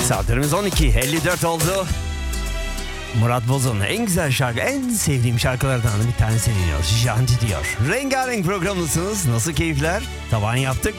Saatlerimiz 12.54 oldu. Murat Boz'un en güzel şarkı, en sevdiğim şarkılardan bir tanesi dinliyoruz. Janti diyor. Rengarenk programlısınız. Nasıl keyifler? Taban yaptık.